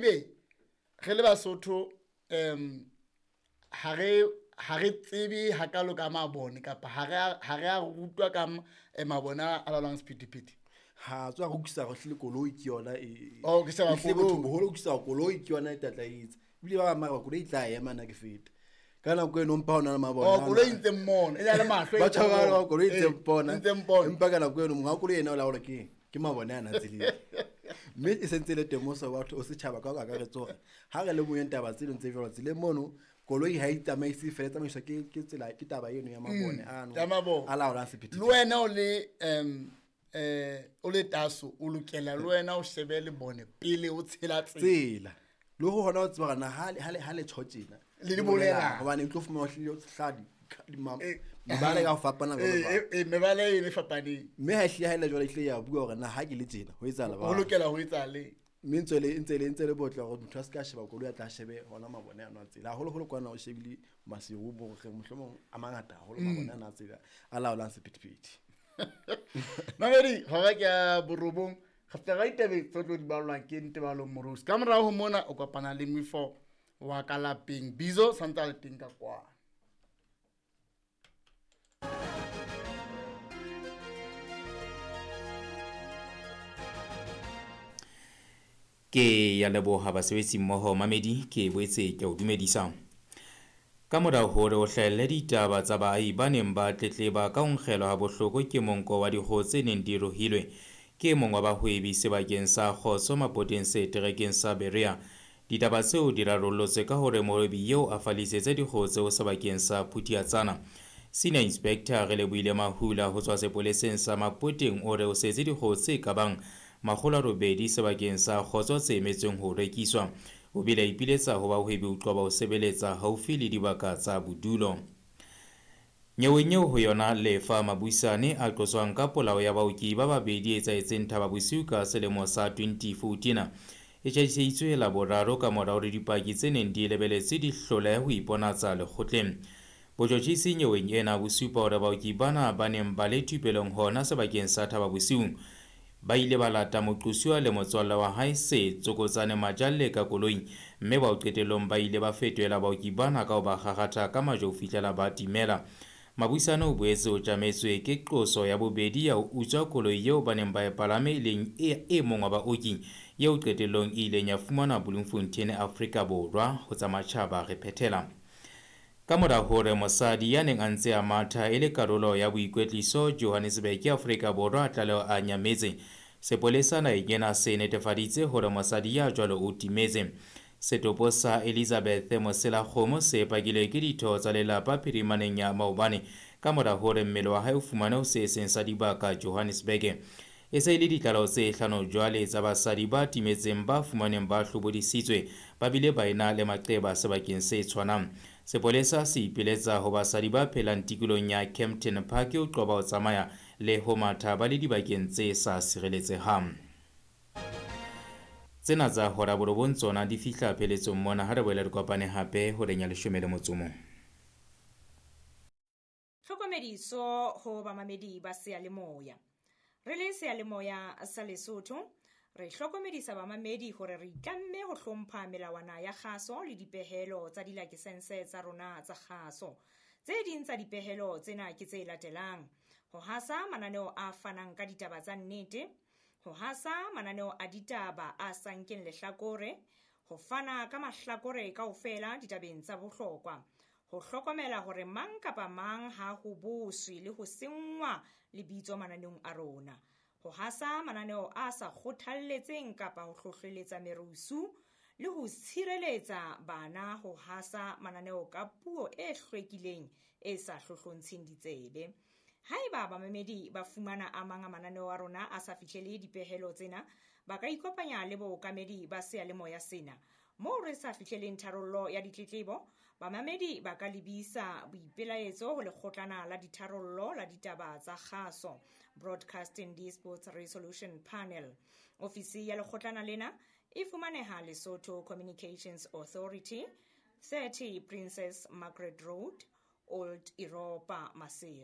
ebe ge le Basotho ha re tsebe hakalo ka mabone kapa ha re a rutwa ka mabona a laolang sephethephethe. ha tswa go kisa go hlile koloi ke yona ke sa ba koloi boholo kisa koloi ke yona e tatlaitse bile ba mara koloi tla ema na ke fete kana go eno mpa ona le mabona koloi ntse mmona ena le mahlo ba tshwara koloi ntse mpona mpona kana go eno mga koloi ena o laola ke mabona ana tseleng mme e sentse le temoso batho o se tshaba ka ga re tsoga ha re le moyeng taba tse ntse jalo tsile mono koloi ha itamaisi fela tsamaiso ke tsela ke taba eno ya mabone ano a laola sephethephethe. Le wena o le taso o lokela le wena o shebe le bone pele o tshela tsela le go hona o tseba gana ha le tshotjena le bolela gobane o tlo fuma o hlile o hladi mebala ka go fapana mebala e le fapaneng mme ha hlile ha ile jwale hlile ya bua gore na ha ke le tsena ho etsala ba o lokela ho etsale mme ntse le botla gore motho a se ka sheba koloi a tla shebe hona mabone a nwa tsela holo kwana o shebile masiru bo ge mohlomong a mangata holo mabone a nwa tsela a laolang sephethephethe. Mamedi ga ke a borobong ga ga itabe tsotlo di balwang ke Ntebalo Morosi ka morao ho mona o kopana le Mifo wa ka lapeng Bizo santa le teng ka kwa. Ke ya leboha basebetsi mmoho Mamedi ke boetse ke o dumedisa ka morao hore o hlahelle ditaba tsa baahi ba neng ba tletleba ka nkgelo ha bohloko ke monko wa dikgoho tse neng di rohilwe ke mong wa bahwebi sebakeng sa Kgotso Mapoteng se terekeng sa Berea. Ditaba tseo di rarollotse ka hore mohwebi eo a fallisetse dikgoho tseo sebakeng sa Phuthiatsana. Senior Inspector Relebohile Mahula ho tswa sepoleseng sa Mapoteng o re o setse dikgoho tse kabang 800 sebakeng sa Kgotso tse emetsweng ho rekiswa. O bile a ipiletsa ho bahwebi ho qoba ho sebeletsa haufi le dibaka tsa bodulo. Nyeweng eo ho yona lefa mabuisane a qoswang ka polao ya baoki ba babedi e etsahetseng Thaba Bosiu ka selemo sa 2014 e tjhaisitswe laboraro ka morao le dipaki tse neng di lebeletse di hloleha ho iponatsa lekgotleng. Botjhotjhisi nyeweng ena bo supa hore baoki bana ba neng ba le thupelong hona sebakeng sa Thaba Bosiu ba ile ba lata moqosuwa le motswalle wa hae se tsokotsane majalle ka koloi mme ba o qetellong ba ile ba fetoela baoki bana ka ho ba kgakgatha ka majo ho fihlela ba timela. Mabuisano o boetse o tjametswe ke qoso ya bobedi ya ho utswa koloi eo ba neng ba e palame e leng e mong wa baoki eo qetellong e ileng ya fumanwa Bloemfontein Afrika Borwa ho tsa matjhaba re phethela. Ka mora hore mosadi ya neng a ntse a matha e le karolo ya boikwetliso Johannesburg Afrika Borwa a tlaleho a nyametse, sepolesa naheng ena se netefaditse hore mosadi ya jwalo o timetse. Setopo sa Elizabeth Moselakgomo se pakilwe ke ditho tsa lelapa phirimaneng ya maobane ka mora hore mmele wa hae o fumane ho se seng sa dibaka Johannesburg. E se ile ditlaleho tse hlano jwale tsa basadi ba timetseng ba fumaneng ba hlobodisitswe ba bile ba ena le maqeba sebakeng se tshwanang. Sepolesa se ipiletsa ho basadi ba phelang tikolong ya Kempton Park ho qoba ho tsamaya le ho matha ba le dibakeng tse sa sireletsehang. Tsena tsa hora borobong tsona di fihla pheletsong mona ha re boela re kopane hape ho renya 11. Hlokomediso ho bamamedi ba Seyalemoya. Re le Seyalemoya sa Lesotho re hlokomedisa bamamedi hore re itlamme ho hlompha melawana ya kgaso le dipehelo tsa dilakesense tsa rona tsa kgaso. Tse ding tsa dipehelo tsena ke tse latelang: ho hasa mananeo a fanang ka ditaba tsa nnete, ho hasa mananeo a ditaba a sa nkeng lehlakore, ho fana ka mahlakore kaofela ditabeng tsa bohlokwa, ho hlokomela hore mang kapa mang ha ho boswe le ho sengwa lebitso mananeong a rona, ho hasa mananeo a sa kgothalletseng kapa ho hlohleletsa merusu, le ho tshireletsa bana ho hasa mananeo ka puo e hlwekileng e sa hlohlontsheng ditsebe. Haeba bamamedi ba fumana a mang a mananeo a rona a sa fihlele dipehelo tsena, ba ka ikopanya le bookamedi ba Seyalemoya sena. Moo re sa fihleleng tharollo ya ditletlebo, bamamedi ba ka lebisa boipelaetso ho Lekgotlana la Ditharollo la Ditaba tsa Kgaso, Broadcasting Dispute Resolution Panel. Ofisi ya lekgotlana lena e fumaneha Lesotho Communications Authority, 30 Princess Margaret Road, Old Europa, Maseru.